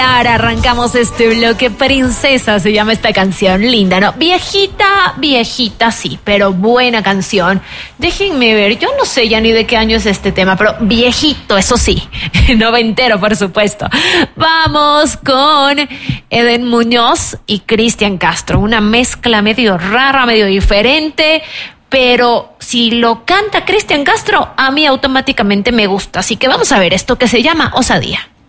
Ahora arrancamos este bloque. Princesa se llama esta canción, linda, ¿no? Viejita sí, pero buena canción. Déjenme ver, yo no sé ya ni de qué año es este tema, pero viejito, eso sí, noventero, por supuesto. Vamos con Eden Muñoz y Cristian Castro, una mezcla medio rara, medio diferente, pero si lo canta Cristian Castro, a mí automáticamente me gusta. Así que vamos a ver esto que se llama Osadía.